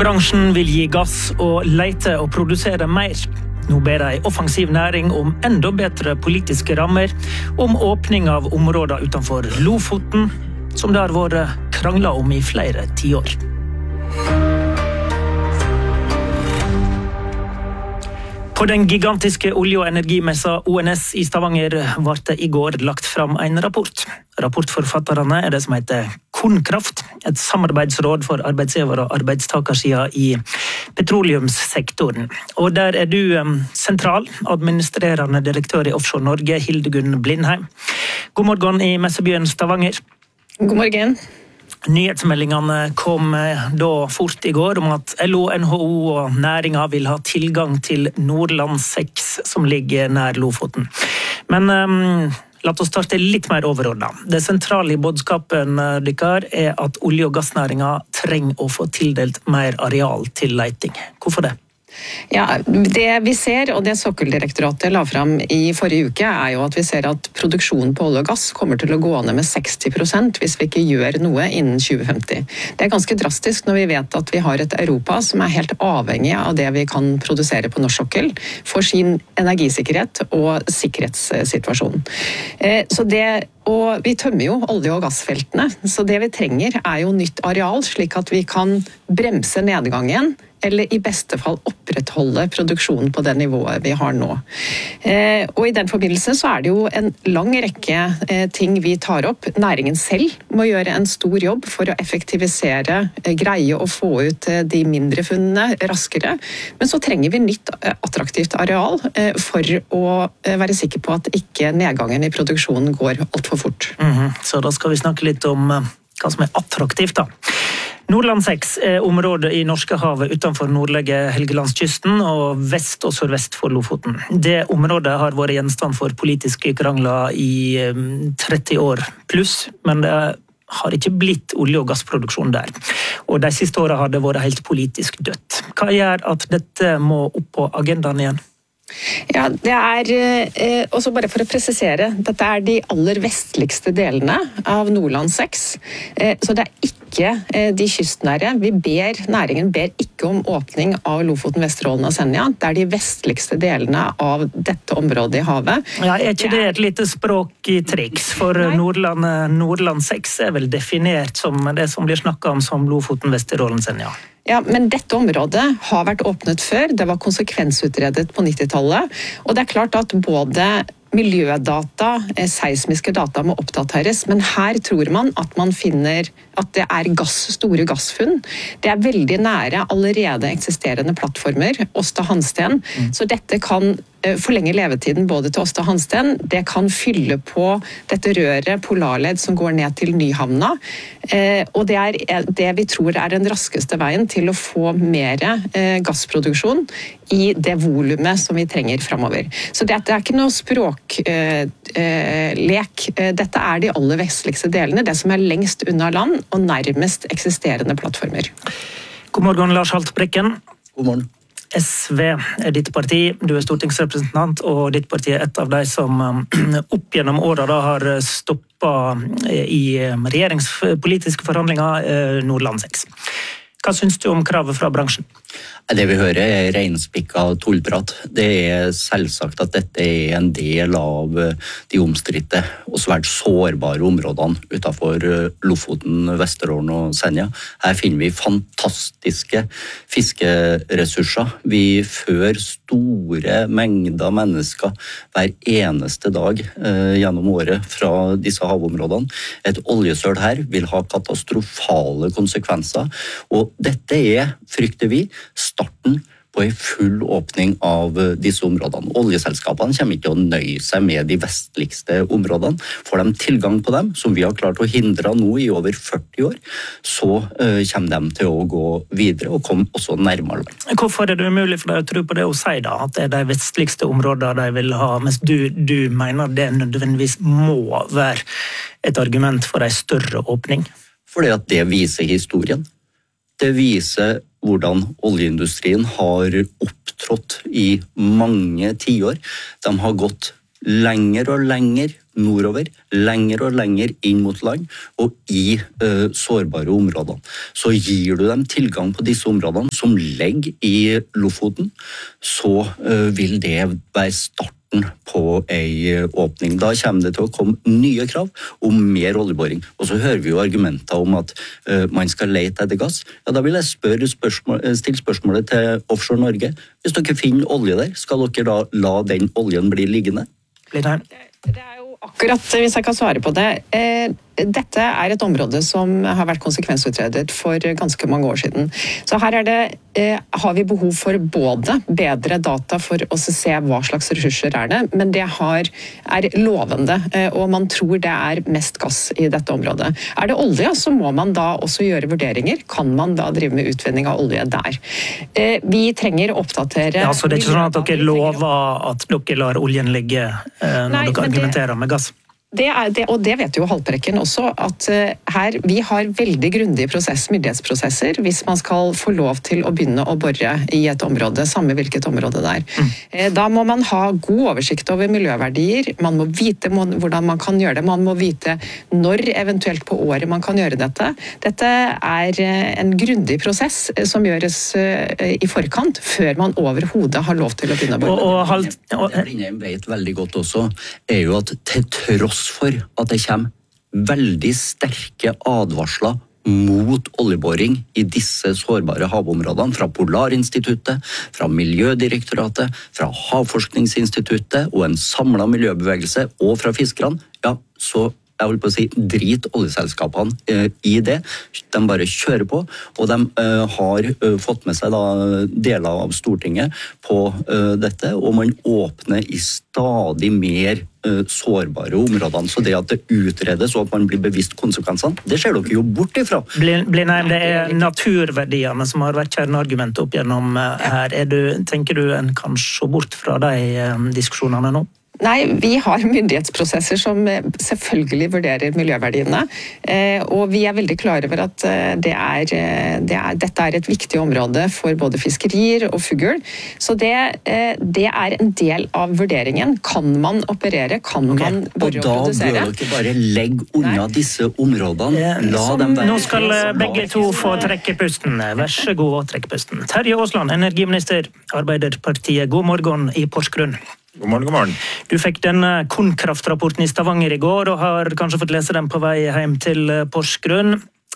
Oljebransjen vil gi gass og lete og produsere mer. Nå ber en offensiv næring om enda bedre politiske rammer, om åpning av områder utenfor Lofoten, som det har vært kranglet om i flere tiår. På den gigantiske olje- og energimessa ONS i Stavanger ble det i går lagt fram en rapport. Rapportforfatterne er det som heter Konkraft, et samarbeidsråd for arbeidsgiver- og arbeidstakersiden i petroleumssektoren. Og der er du sentral, administrerende direktør i Offshore Norge, Hildegunn Blindheim. God morgen i messebyen Stavanger. God morgen. Nyhetsmeldingene kom da fort i går om at LO, NHO og næringen vil ha tilgang til Nordland 6, som ligger nær Lofoten. Men la oss starte litt mer overordnet. Det sentrale i budskapen dykkar er at olje- og gassnæringen trenger å få tildelt mer areal til leiting. Hvorfor det? Ja, det vi ser, og det Sokkeldirektoratet la fram i forrige uke, er jo at vi ser at produksjonen på olje og gass kommer til å gå ned med 60% hvis vi ikke gjør noe innen 2050. Det er ganske drastisk når vi vet at vi har et Europa som er helt avhengig av det vi kan produsere på norsk sokkel for sin energisikkerhet og sikkerhetssituasjon. Og vi tømmer jo olje- og gassfeltene, så det vi trenger er jo nytt areal, slik at vi kan bremse nedgangen, eller i beste fall opprettholde produksjonen på det nivået vi har nå. Og i den forbindelse så er det jo en lang rekke ting vi tar opp. Næringen selv må gjøre en stor jobb for å effektivisere, greie å få ut de mindre funnene raskere. Men så trenger vi nytt attraktivt areal for å være sikker på at ikke nedgangen i produksjonen går alt for fort. Så da skal vi snakke litt om hva som er attraktivt da. Nordland 6 er området i Norskehavet utenfor nordlige Helgelandskysten og vest og sørvest for Lofoten. Det området har vært gjenstand for politiske krangler i 30 år pluss, men det har ikke blitt olje- og gassproduksjon der. Og de siste årene har det vært helt politisk dødt. Hva gjør at dette må opp på agendaen igjen? Ja, det er, også bare for å presisere, dette er de aller vestligste delene av Nordland 6, så det er ikke de kystnære. Næringen ber ikke om åpning av Lofoten, Vesterålen og Senja. Det er de vestligste delene av dette området i havet. Ja, er ikke det et lite språk i triks? For Nordland 6 er vel definert som det som blir snakket om som Lofoten, Vesterålen, Senja? Ja, men dette området har vært åpnet før. Det var konsekvensutredet på 90-tallet. Og det er klart at både miljødata, seismiske data må oppdateres, men her tror man finner at det er store gassfunn. Det er veldig nære allerede eksisterende plattformer, Åsta Hansten, så dette kan forlenge levetiden både til Åsta Hansten, det kan fylle på dette røret Polarled som går ned til Nyhavna, og det er det vi tror er den raskeste veien til å få mer gassproduksjon i det volumet som vi trenger fremover. Så dette er ikke noe språklek. Dette er de aller vestligste delene, det som er lengst unna land og nærmest eksisterende plattformer. God morgen, Lars Haltbrekken. God morgen. SV er ditt parti, du er stortingsrepresentant, og ditt parti er et av de som opp gjennom årene har stoppet i regjeringspolitiske forhandlinger Nordland 6. Hva synes du om kravet fra bransjen? Det vi hører er renspikka tullprat. Det er selvsagt at dette er en del av de omstridte og svært sårbare områdene utenfor Lofoten, Vesterålen og Senja. Her finner vi fantastiske fiskeressurser. Vi fører store mengder mennesker hver eneste dag gjennom året fra disse havområdene. Et oljesøl her vil ha katastrofale konsekvenser, og dette er, frykter vi, starten på en full åpning av disse områdene. Oljeselskapene kommer ikke til å nøye seg med de vestligste områdene. Får de tilgang på dem, som vi har klart å hindre nå i over 40 år, så kommer de til å gå videre og komme også nærmere land. Hvorfor er det umulig for deg å tro på det å si da, at det er de vestligste områdene de vil ha, mens du mener det nødvendigvis må være et argument for en større åpning? Fordi at det viser historien. Det viser hvordan oljeindustrien har opptrådt i mange tiår. De har gått lenger og lenger nordover, lenger og lenger inn mot land, og i sårbare områder. Så gir du dem tilgang på disse områdene som ligger i Lofoten, så vil det være starten på en åpning. Da kommer det til å komme nye krav om mer oljeboring. Og så hører vi jo argumenter om at man skal lete etter gass. Ja, da vil jeg stille spørsmålet til Offshore Norge. Hvis dere finner olje der, skal dere da la den oljen bli liggende? Det er jo akkurat, hvis jeg kan svare på det, dette er et område som har vært konsekvensutredet for ganske mange år siden. Så her har vi behov for både bedre data for å se hva slags ressurser det, men det er lovende, og man tror det er mest gass i dette området. Er det olje, så må man da også gjøre vurderinger. Kan man da drive med utvinning av olje der? Vi trenger å oppdatere... Ja, så det er ikke sånn at dere lover at dere lar oljen ligge når dere argumenterer med gass? Og det vet jo Haltbrekken også, at vi har veldig grundige myndighetsprosesser hvis man skal få lov til å begynne å bore i et område, samme hvilket område det er. Da må man ha god oversikt over miljøverdier, man må vite hvordan man kan gjøre det, man må vite når eventuelt på året man kan gjøre dette. Dette er en grundig prosess som gjøres i forkant, før man overhodet har lov til å begynne å bore. Det Blindheim vet veldig godt også, er jo at til tross for at det kommer veldig sterke advarsler mot oljeboring i disse sårbare havområdene fra Polarinstituttet, fra Miljødirektoratet, fra Havforskningsinstituttet og en samlet miljøbevegelse og fra fiskerne, ja, så jeg vil på å si, drit oljeselskapene i det. De bare kjører på, og de har fått med seg da deler av Stortinget på dette, og man åpner i stadig mer sårbare områdene, så det at det utredes og at man blir bevisst konsekvensene, det ser dere jo bort ifra. Blindheim, det er naturverdiene som har vært kjerneargumentet opp gjennom her. Tenker du en kan se bort fra de diskusjonene nå? Nei, vi har myndighetsprosesser som selvfølgelig vurderer miljøverdiene, og vi er veldig klare over at dette er et viktig område for både fiskerier og fugl. Så det er en del av vurderingen. Kan man operere? Kan man bore og produsere? Og da bør dere bare legge unna disse områdene. Nå skal begge to få trekke pusten. Vær så god og trekke pusten. Terje Aasland, energiminister, Arbeiderpartiet. God morgen i Porsgrunn. God morgen, god morgen. Du fikk denne Konkraft-rapporten i Stavanger i går, og har kanskje fått lese den på vei hjem til Porsgrunn.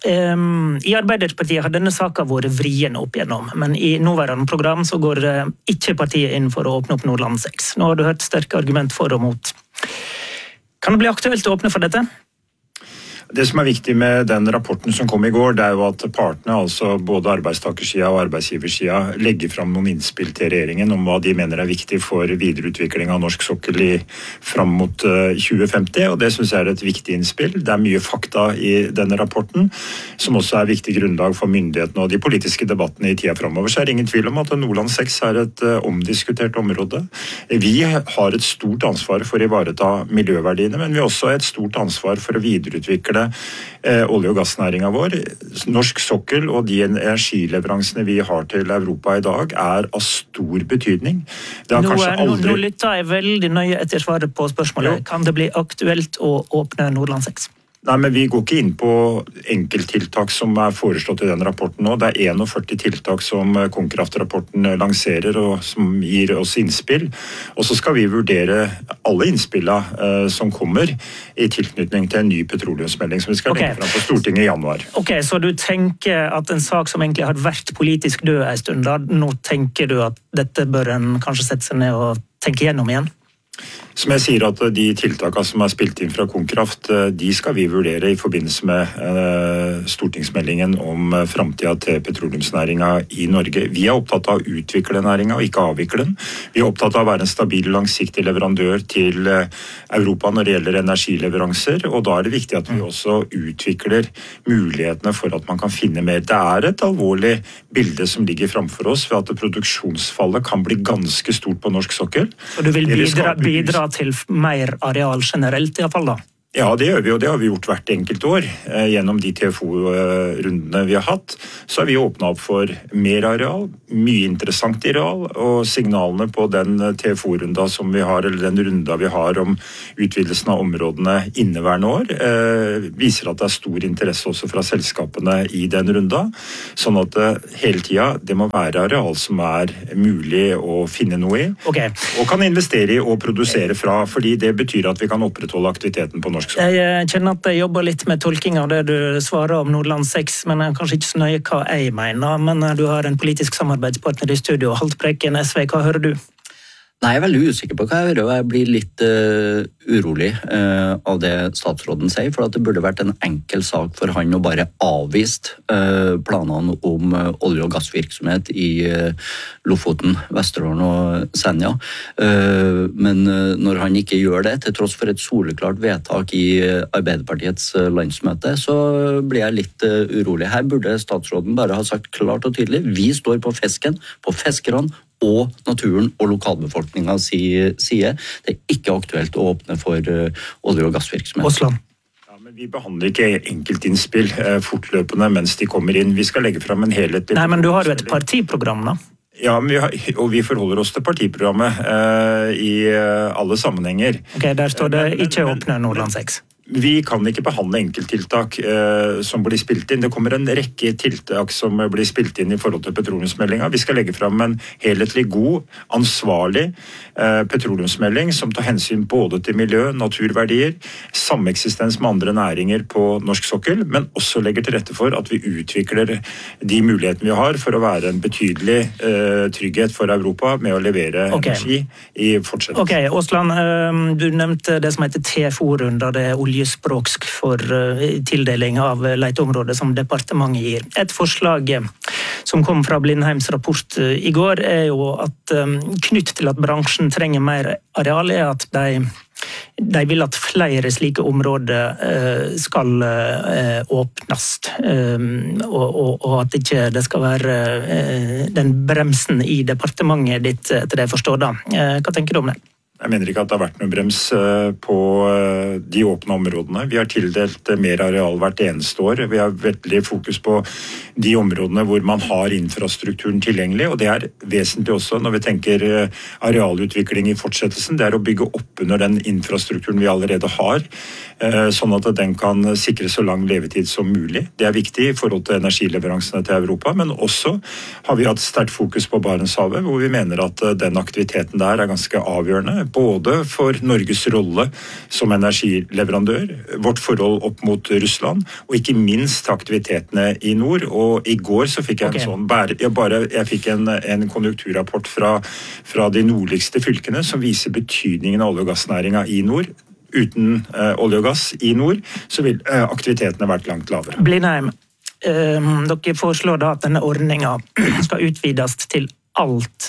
I Arbeiderpartiet har denne saken vært vrien opp igjennom, men i nåværende program så går ikke partiet inn for å åpne opp Nordland 6. Nå har du hørt sterke argument for og mot. Kan det bli aktuelt å åpne for dette? Det som er viktig med den rapporten som kom i går, det er jo at partene, altså både arbeidstakersida og arbeidsgiversida, legger fram noen innspill til regjeringen om hva de mener er viktig for videreutvikling av norsk sokkel fram mot 2050, og det synes jeg er et viktig innspill. Det er mye fakta i denne rapporten, som også er viktig grunnlag for myndighetene og de politiske debattene i tida fremover. Så er det ingen tvil om at Nordland 6 er et omdiskutert område. Vi har et stort ansvar for å ivareta miljøverdiene, men vi har også et stort ansvar for å videreutvikle olje- og gassnæringa vår. Norsk sokkel og de energileveransene vi har til Europa i dag er av stor betydning. Nå lytter jeg veldig nøye etter svaret på spørsmålet. Jo. Kan det bli aktuelt å åpne Nordland 6? Nei, men vi går ikke inn på enkelttiltak som er foreslått i den rapporten nå. Det er 41 tiltak som Konkraft-rapporten lanserer og som gir oss innspill. Og så skal vi vurdere alle innspillene som kommer i tilknytning til en ny petroleumsmelding som vi skal legge fram på Stortinget i januar. Ok, så du tenker at en sak som egentlig har vært politisk død en stund, da, nå tenker du at dette bør en kanskje sette seg ned og tenke gjennom igjen? Som jeg sier at de tiltakene som er spilt inn fra Konkraft, de skal vi vurdere i forbindelse med stortingsmeldingen om fremtiden til petroleumsnæringa i Norge. Vi er opptatt av å utvikle næringa og ikke avvikle den. Vi er opptatt av å være en stabil, langsiktig leverandør til Europa når det gjelder energileveranser, og da er det viktig at vi også utvikler mulighetene for at man kan finne mer. Det er et alvorlig bilde som ligger framfor oss ved at produksjonsfallet kan bli ganske stort på norsk sokkel. Og du vil bidra til mer areal generelt i hvert fall da? Ja, det gjør vi, og det har vi gjort hvert enkelt år. Gjennom de TFO-rundene vi har hatt, så har vi åpnet opp for mer areal, mye interessant areal, og signalene på den TFO-runda som vi har, eller den runda vi har om utvidelsen av områdene inneværende år, viser at det er stor interesse også fra selskapene i den runda, sånn at hele tiden det må være areal som er mulig å finne noe i, og kan investere i og produsere fra, fordi det betyr at vi kan opprettholde aktiviteten på norsk. Jeg kjenner at jeg jobber litt med tolking av det du svarer om Nordland 6, men jeg er kanskje ikke så nøye hva jeg mener, men du har en politisk samarbeidspartner i studio, Haltbrekken, SV, hva hører du? Nei, jeg er veldig usikker på hva jeg hører, og jeg blir litt urolig av det statsråden sier, for at det burde vært en enkel sak for han å bare avvist planene om olje- og gassvirksomhet i Lofoten, Vesterålen og Senja. Men når han ikke gjør det, til tross for et soleklart vedtak i Arbeiderpartiets landsmøte, så blir jeg litt urolig. Her burde statsråden bare ha sagt klart og tydelig, vi står på fisken, på fiskerne, og naturen og lokalbefolkningens side. Det er ikke aktuelt å åpne for olje- og gassvirksomhet. Osland. Ja, men vi behandler ikke enkeltinnspill fortløpende mens de kommer inn. Vi skal legge frem en helhetlig... Nei, men du har jo et partiprogram da. Ja, men vi forholder oss til partiprogrammet i alle sammenhenger. Ok, der står det ikke åpne Nordland 6. Vi kan ikke behandle enkelttiltak som blir spilt inn. Det kommer en rekke tiltak som blir spilt inn i forhold til petroleumsmeldinga. Vi skal legge fram en helhetlig god, ansvarlig petroleumsmelding som tar hensyn både til miljø, naturverdier, sameksistens med andre næringer på norsk sokkel, men også legger til rette for at vi utvikler de mulighetene vi har for å være en betydelig trygghet for Europa med å levere energi i fortsettelsen. Ok, Osland, du nevnte det som heter TFO-runder, det er oljespråksk for tildeling av leteområder som departementet gir. Et forslag som kom fra Blindheims rapport i går er jo at knytt til at bransjen trenger mer areal er at de vil at flere slike områder skal åpnes, og at ikke det skal være den bremsen i departementet ditt, etter det jeg forstår da. Hva tenker du om det? Jeg mener ikke at det har vært noen brems på de åpne områdene. Vi har tildelt mer areal hvert eneste år. Vi har veldig fokus på de områdene hvor man har infrastrukturen tilgjengelig, og det er vesentlig også når vi tenker arealutvikling i fortsettelsen. Det er å bygge opp under den infrastrukturen vi allerede har, sånn at den kan sikre så lang levetid som mulig. Det er viktig i forhold til energileveransene til Europa, men også har vi hatt sterkt fokus på Barentshavet, hvor vi mener at den aktiviteten der er ganske avgjørende, både for Norges rolle som energileverandør, vårt forhold opp mot Russland, og ikke minst aktivitetene i nord. Og i går så fikk jeg jeg fikk en konjunkturrapport fra de nordligste fylkene som viser betydningen av olje- og gassnæringa i nord. Uten olje og gass i nord, så vil aktivitetene vært langt lavere. Blindheim, dere foreslår da at denne ordningen skal utvides til alt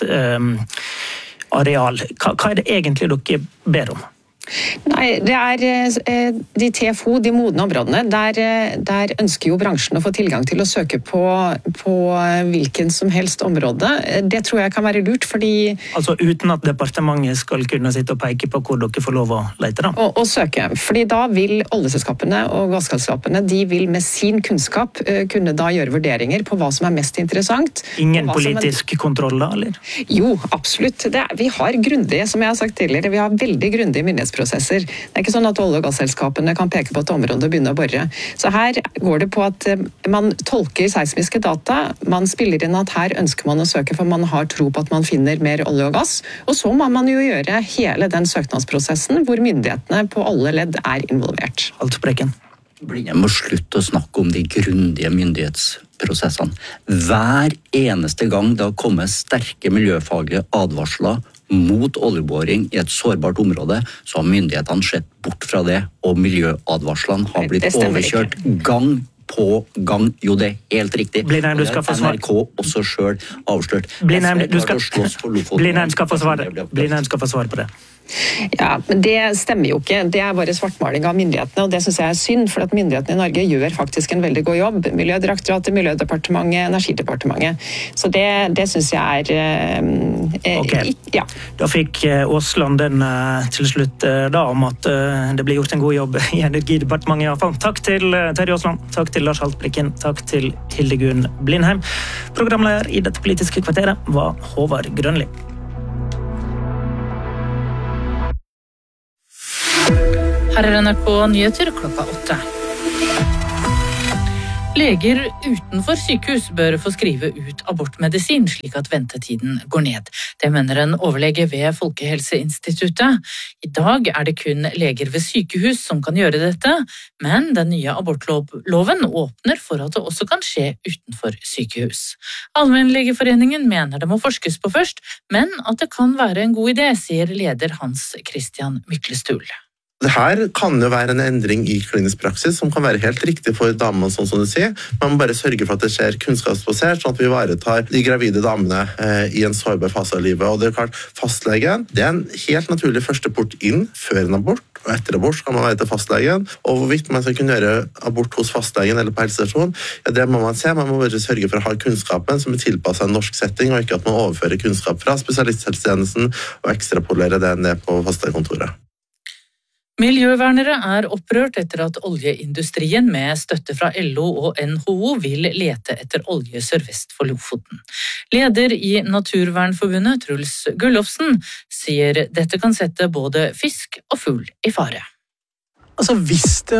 areal. Hva er det egentlig dere ber om? Nei, det er de TFO, de modne områdene, der ønsker jo bransjen å få tilgang til å søke på hvilken som helst område. Det tror jeg kan være lurt, fordi... Altså uten at departementet skal kunne sitte og peke på hvor dere får lov å lete da? Og søke, fordi da vil oljeselskapene og gasselskapene, de vil med sin kunnskap kunne da gjøre vurderinger på hva som er mest interessant. Ingen politisk kontroll da, eller? Jo, absolutt. Vi har grundige, som jeg har sagt tidligere, vi har veldig grundige myndighetsprosesser. Det er ikke sånn at olje- og gasselskapene kan peke på et område og begynne å bore. Så her går det på at man tolker seismiske data, man spiller inn at her ønsker man å søke for man har tro på at man finner mer olje og gass, og så må man jo gjøre hele den søknadsprosessen hvor myndighetene på alle ledd er involvert. Haltbrekken. Jeg må slutte å snakke om de grundige myndighetsprosessene. Hver eneste gang det har kommet sterke miljøfaglige advarsler mot oljeboring i et sårbart område, så har myndighetene sett bort fra det, og miljøadvarslene har blitt overkjørt gang på gang. Jo, det er helt riktig. Blindheim, du skal få svar. NRK også selv avslørt. Blindheim, du skal få svar på det. Ja, men det stemmer jo ikke. Det bare svartmaling av myndighetene, og det synes jeg synd, for at myndighetene i Norge gjør faktisk en veldig god jobb. Miljødirektoratet, Miljødepartementet, Energidepartementet. Så det synes jeg Okay. Ja. Da fikk Aasland den til slutt da om at det ble gjort en god jobb i Energidepartementet i hvert fall. Takk til Terje Aasland, takk til Lars Haltbrekken, takk til Hildegunn Blindheim. Programleder i dette politiske kvarteret var Håvard Grønli. Her er NRK Nyheter klokka 8. Leger utenfor sykehus bør få skrive ut abortmedisin slik at ventetiden går ned. Det mener en overlege ved Folkehelseinstituttet. I dag er det kun leger ved sykehus som kan gjøre dette, men den nye abortloven åpner for at det også kan skje utenfor sykehus. Allmennlegeforeningen mener det må forskes på først, men at det kan være en god idé, sier leder Hans Christian Myklestul. Det her kan jo være en endring i klinisk praksis som kan være helt riktig for damene, sånn som du sier. Man må bare sørge for at det skjer kunnskapsbasert, sånn at vi ivaretar de gravide damene i en sårbar fase av livet. Og det er klart, fastlegen, det er en helt naturlig første port inn før en abort, og etter abort skal man være til fastlegen. Og hvorvidt man skal kunne gjøre abort hos fastlegen eller på helsestasjon, ja, det må man se. Man må bare sørge for å ha kunnskapen som er tilpasset en norsk setting, og ikke at man overfører kunnskap fra spesialisthelsetjenesten og ekstrapolerer det ned på fastlegekontoret. Miljøvernere er opprørt etter at oljeindustrien med støtte fra LO og NHO vil lete etter olje sørvest for Lofoten. Leder i Naturvernforbundet, Truls Gullofsen, sier dette kan sette både fisk og fugl i fare. Altså, hvis det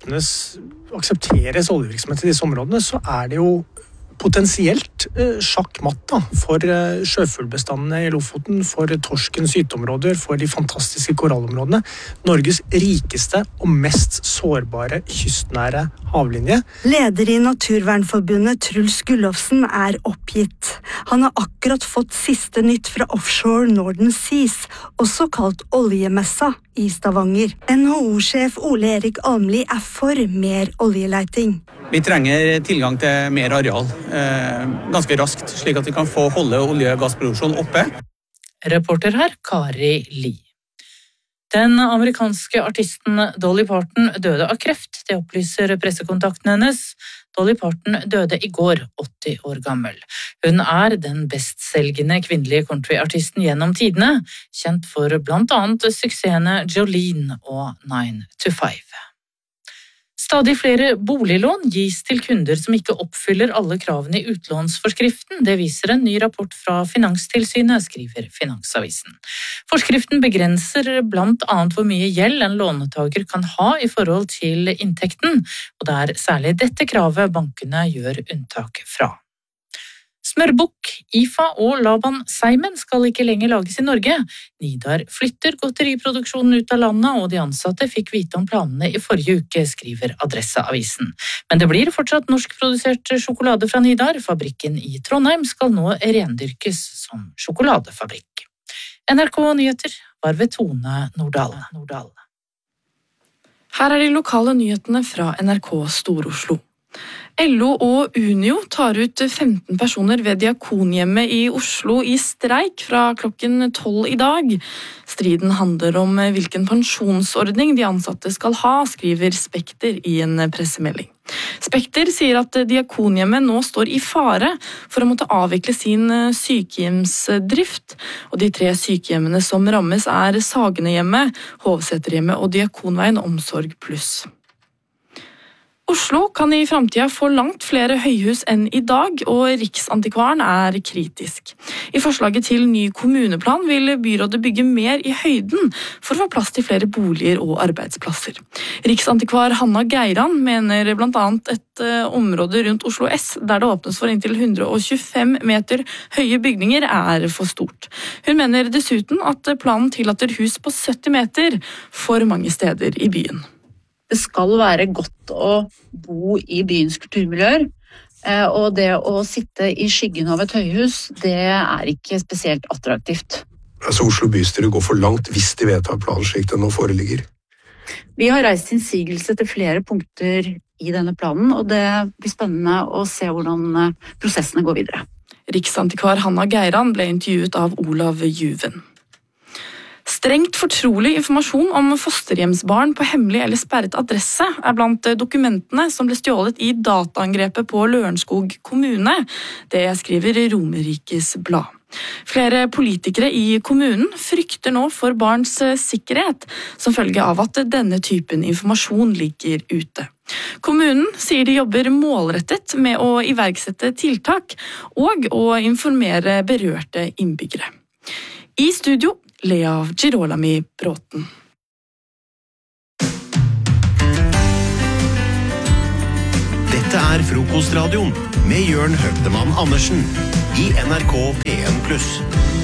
aksepteres oljevirksomhet i disse områdene, så er det jo potensielt sjakkmatt for sjøfuglbestandene i Lofoten, for torskens gyteområder, for de fantastiske korallområdene. Norges rikeste og mest sårbare kystnære havlinje. Leder i Naturvernforbundet, Truls Gullofsen, er oppgitt. Han har akkurat fått siste nytt fra offshore Northern Seas, også kalt oljemessa i Stavanger. NHO-sjef Ole Erik Almli er for mer oljeleiting. Vi trenger tilgang til mer areal ganske raskt, slik at vi kan få holde olje- og gassproduksjonen oppe. Reporter her, Kari Li. Den amerikanske artisten Dolly Parton døde av kreft, det opplyser pressekontakten hennes. Dolly Parton døde i går, 80 år gammel. Hun er den bestselgende kvinnelige countryartisten gjennom tidene, kjent for blant annet suksessene Jolene og 9 to 5. Stadig flere boliglån gis til kunder som ikke oppfyller alle kravene i utlånsforskriften. Det viser en ny rapport fra Finanstilsynet, skriver Finansavisen. Forskriften begrenser blant annet hvor mye gjeld en lånetaker kan ha i forhold til inntekten, og det er særlig dette kravet bankene gjør unntak fra. Smørbukk, IFA og Laban Seimen skal ikke lenger lages i Norge. Nidar flytter godteriproduksjonen ut av landet, og de ansatte fikk vite om planene i forrige uke, skriver Adresseavisen. Men det blir fortsatt norskprodusert sjokolade fra Nidar. Fabrikken i Trondheim skal nå rendyrkes som sjokoladefabrikk. NRK Nyheter var ved Tone Nordahl. Her er de lokale nyhetene fra NRK Stor-Oslo. LO og Unio tar ut 15 personer ved Diakonhjemmet i Oslo i streik fra klokken 12 i dag. Striden handler om hvilken pensjonsordning de ansatte skal ha, skriver Spekter i en pressemelding. Spekter sier at Diakonhjemmet nå står i fare for å måtte avvikle sin sykehjemsdrift, og de 3 sykehjemmene som rammes er Sagenehjemmet, Hovseterhjemmet og Diakonveien Omsorg Pluss. Oslo kan i fremtiden få langt flere høyhus enn i dag, og Riksantikvaren er kritisk. I forslaget til ny kommuneplan vil byrådet bygge mer i høyden for å få plass til flere boliger og arbeidsplasser. Riksantikvar Hanna Geiran mener blant annet et område rundt Oslo S, der det åpnes for inntil 125 meter høye bygninger, er for stort. Hun mener dessuten at planen tillater hus på 70 meter for mange steder i byen. Det skal være godt å bo i byens kulturmiljøer, og det å sitte i skyggen av et høyhus, det er ikke spesielt attraktivt. Altså Oslo bystyre går for langt hvis de vedtar planen slik den nå foreligger. Vi har reist innsigelse til flere punkter i denne planen, og det blir spennende å se hvordan prosessene går videre. Riksantikvar Hanna Geiran ble intervjuet av Olav Juven. Strengt fortrolig informasjon om fosterhjemsbarn på hemmelig eller sperret adresse er blant dokumentene som ble stjålet i dataangrepet på Lørenskog kommune. Det skriver Romerikes Blad. Flere politikere i kommunen frykter nå for barns sikkerhet som følge av at denne typen informasjon ligger ute. Kommunen sier de jobber målrettet med å iverksette tiltak og å informere berørte innbyggere. I studio, Lea Girolami Bråten. Dette er Frokostradioen med Jørn Høgdemann Andersen i NRK P1+.